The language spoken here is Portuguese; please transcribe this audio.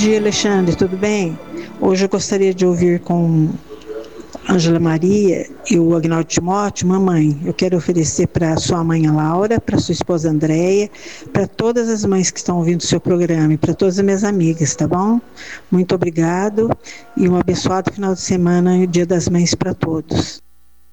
dia, Alexandre, tudo bem? Hoje eu gostaria de ouvir com Ângela Maria e o Agnaldo Timóteo, mamãe, eu quero oferecer para sua mãe a Laura, para sua esposa Andréia, para todas as mães que estão ouvindo o seu programa e para todas as minhas amigas, tá bom? Muito obrigado e um abençoado final de semana e Dia das Mães para todos.